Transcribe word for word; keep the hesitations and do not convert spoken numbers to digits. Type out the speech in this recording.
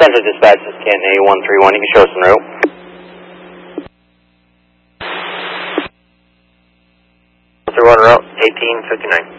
Center Dispatch, this is Canton A one three one. You can show us en route. Through order route eighteen fifty-nine.